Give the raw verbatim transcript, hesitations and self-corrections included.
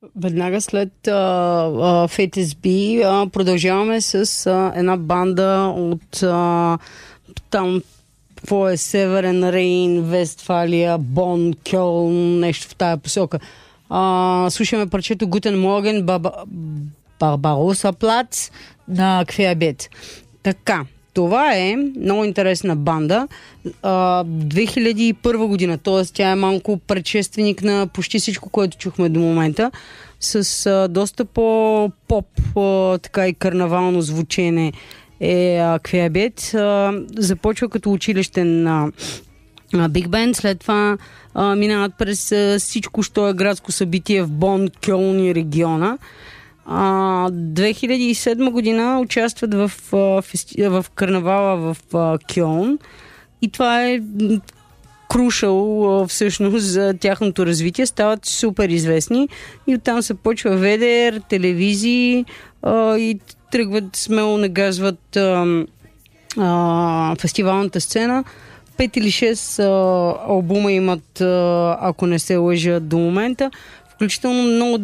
Веднага след а, а, Fate ес би а, продължаваме с а, една банда от а, там, какво е, Северен Рейн, Вестфалия, Бон, Кьолн, нещо в тая посока. А, слушаме парчето Гутен Морген, Барбароса Плац на Квеабет. Така, това е много интересна банда. А, две хиляди и първа година, т.е. тя е малко предшественик на почти всичко, което чухме до момента, с а, доста по-поп, а, така и карнавално звучене е Квеабет. Започва като училищен а, биг бенд, след това а, минават през а, всичко, що е градско събитие в Бон, Кьолн и региона. А, две хиляди и седма година участват в, а, фести... в карнавала в а, Кьолн и това е крушал всъщност за тяхното развитие. Стават супер известни и оттам се почва ведер, телевизии а, и тръгват смело, нагазват а, а, фестивалната сцена. Пет или шест а, албума имат, а, ако не се лъжа, до момента. Включително много